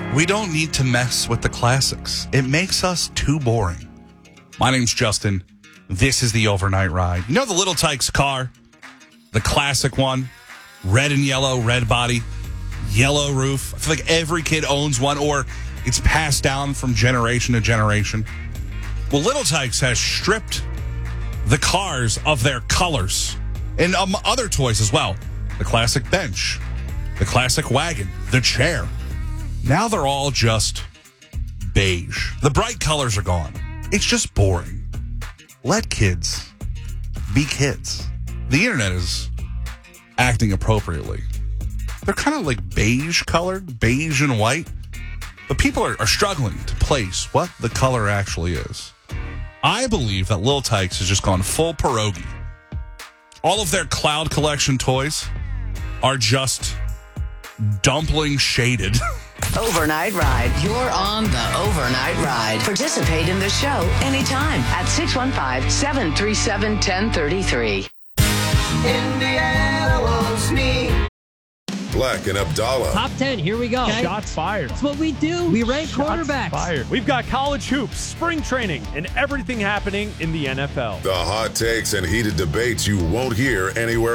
We don't need to mess with the classics. It makes us too boring. My name's Justin. This is the Overnight Ride. You know the Little Tykes car? The classic one? Red and yellow, red body, yellow roof. I feel like every kid owns one, or it's passed down from generation to generation. Well, Little Tykes has stripped the cars of their colors and other toys as well. The classic bench, the classic wagon, the chair. Now they're all just beige. The bright colors are gone. It's just boring. Let kids be kids. The internet is acting appropriately. They're kind of like beige colored, beige and white. But people are struggling to place what the color actually is. I believe that Little Tykes has just gone full pierogi. All of their Cloud Collection toys are just dumpling shaded. Overnight Ride. You're on the Overnight Ride. Participate in the show anytime at 615-737-1033. Indiana wants me. Black and Abdallah. Top 10, here we go. Okay. Shots fired. That's what we do. We rank quarterbacks. Fired. We've got college hoops, spring training, and everything happening in the NFL. The hot takes and heated debates you won't hear anywhere